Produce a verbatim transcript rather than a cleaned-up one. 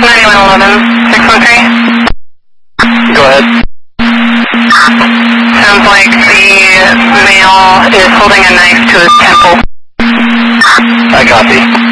ninety-one eleven, six one three. Go ahead. Sounds like the male is holding a knife to his temple. I copy.